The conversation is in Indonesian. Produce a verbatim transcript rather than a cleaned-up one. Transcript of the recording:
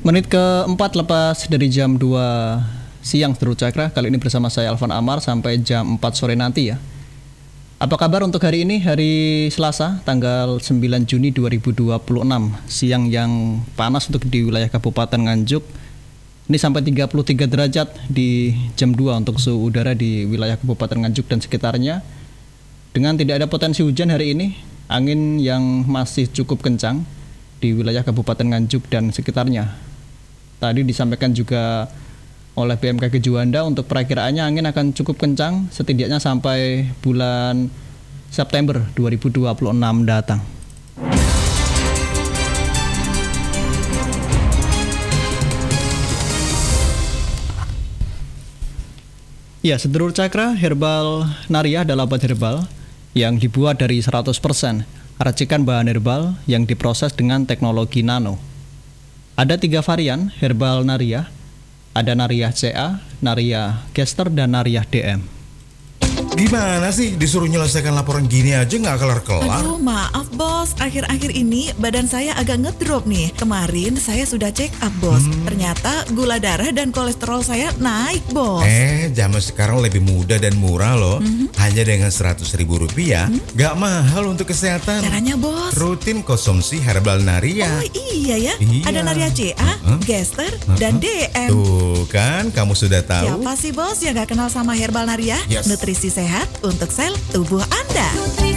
Menit keempat lepas dari jam dua siang Sedulur Cakra. Kali ini bersama saya Alvan Amar sampai jam empat sore nanti ya. Apa kabar untuk hari ini, hari Selasa tanggal sembilan Juni dua ribu dua puluh enam. Siang yang panas untuk di wilayah Kabupaten Nganjuk. Ini sampai tiga puluh tiga derajat di jam dua untuk suhu udara di wilayah Kabupaten Nganjuk dan sekitarnya. Dengan tidak ada potensi hujan hari ini, angin yang masih cukup kencang di wilayah Kabupaten Nganjuk dan sekitarnya. Tadi disampaikan juga oleh B M K G Juanda untuk perakiraannya angin akan cukup kencang setidaknya sampai bulan September dua ribu dua puluh enam datang. Ya, Sedulur Cakra, herbal Nariah adalah obat herbal yang dibuat dari seratus persen racikan bahan herbal yang diproses dengan teknologi nano. Ada tiga varian herbal Nariah. Ada Nariah C A, Nariah Gester, dan Nariah D M. Gimana sih disuruh nyelesaikan laporan gini aja nggak kelar-kelar? Aduh, maaf bos, akhir-akhir ini badan saya agak ngedrop nih. Kemarin saya sudah check up bos, hmm. ternyata gula darah dan kolesterol saya naik bos. Eh, zaman sekarang lebih mudah dan murah loh. hmm. Hanya dengan seratus ribu rupiah, hmm? Gak mahal untuk kesehatan. Caranya bos? Rutin konsumsi herbal Nariah. Oh iya ya, iya. Ada Nariah C A, uh-huh. Gester, uh-huh. dan D M. Tuh kan, kamu sudah tahu. Siapa sih bos yang gak kenal sama herbal Nariah? Yes. Nutrisi sehat untuk sel tubuh Anda.